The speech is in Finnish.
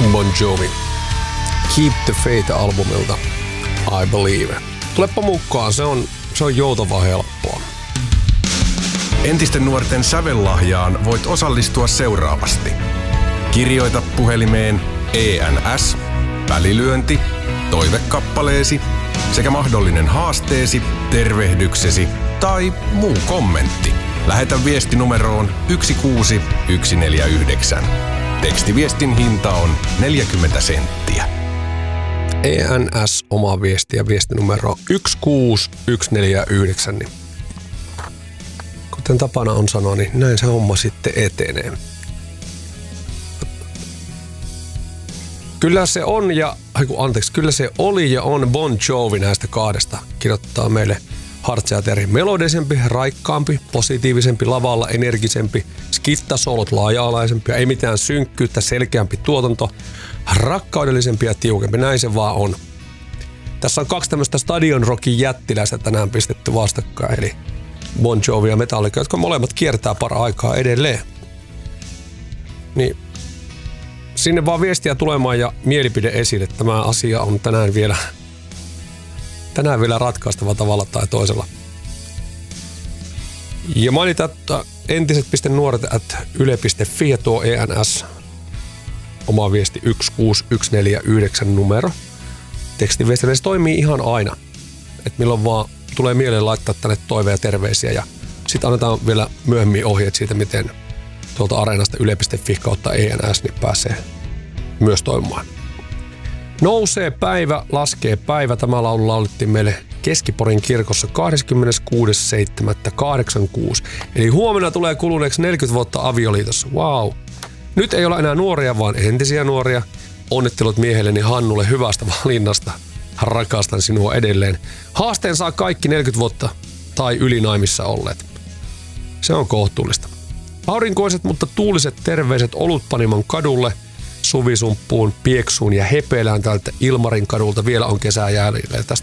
Bon Jovi. Keep the Faith-albumilta I Believe. Tulepa mukaan, se on joutava helppoa. Entisten nuorten sävellahjaan voit osallistua seuraavasti. Kirjoita puhelimeen ENS, välilyönti, toivekappaleesi sekä mahdollinen haasteesi, tervehdyksesi tai muu kommentti. Lähetä viesti numeroon 16149. Tekstiviestin hinta on 40 senttiä. ENS oma viesti ja viestinumero 16149. Niin kuten tapana on sanoa, niin näin se homma sitten etenee. Kyllä se on kyllä se oli ja on Bon Jovi näistä kahdesta. Kirjoittaa meille Hartse ja Terhi. Melodisempi, raikkaampi, positiivisempi, lavalla energisempi, skittasolot laaja-alaisempi, ei mitään synkkyyttä, selkeämpi tuotanto, rakkaudellisempi ja tiukempi. Näin se vaan on. Tässä on 2 tämmöistä Stadion Rockin jättiläistä tänään pistetty vastakkain, eli Bon Jovi ja Metallica, jotka molemmat kiertää paraikaa edelleen. Niin sinne vaan viestiä tulemaan ja mielipide esille. Tämä asia on tänään vielä ratkaistava tavalla tai toisella. Ja mainita, että entiset.nuoret@yle.fi ja tuo ENS oma viesti 16149 numero. Tekstiviestillä se toimii ihan aina. Et milloin vaan tulee mieleen laittaa tänne toiveja ja terveisiä ja sitten annetaan vielä myöhemmin ohjeet siitä, miten tuolta areenasta yle.fi kautta ENS niin pääsee myös toimimaan. Nousee päivä, laskee päivä. Tämä laulu laulettiin meille Keski-Porin kirkossa 26.7.86. Eli huomenna tulee kuluneeksi 40 vuotta avioliitossa. Wow. Nyt ei ole enää nuoria, vaan entisiä nuoria. Onnittelut miehelleni Hannulle hyvästä valinnasta. Rakastan sinua edelleen. Haasteen saa kaikki 40 vuotta tai yli naimissa olleet. Se on kohtuullista. Aurinkoiset, mutta tuuliset terveiset Olutpanimon kadulle, Suvisumppuun, Pieksuun ja Hepelään tältä Ilmarin kadulta. Vielä on kesää jäljellä. Tästä